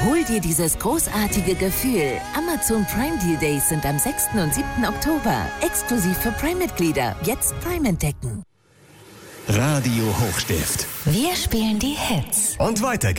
Hol dir dieses großartige Gefühl. Amazon Prime Deal Days sind am 6. und 7. Oktober. Exklusiv für Prime-Mitglieder. Jetzt Prime entdecken. Radio Hochstift. Wir spielen die Hits. Und weiter